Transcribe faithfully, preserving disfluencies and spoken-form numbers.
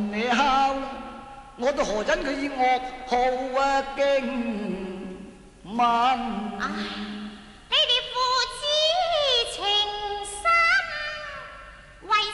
你敲，我都何真佢以惡號啊驚萬。